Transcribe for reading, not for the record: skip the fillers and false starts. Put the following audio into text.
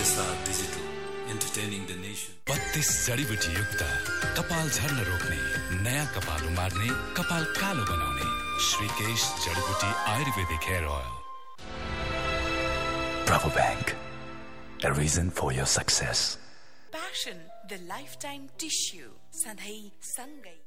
Digital, entertaining the nation. 32 जडीबुटी युक्त कपाल झर्न रोक्ने, नयाँ कपाल उमार्ने, कपाल कालो बनाउने श्रीकेश जडीबुटी आयुर्वेदिक hair oil. Bravo Bank, a reason for your success. Passion, the lifetime tissue. सधैं सँगै.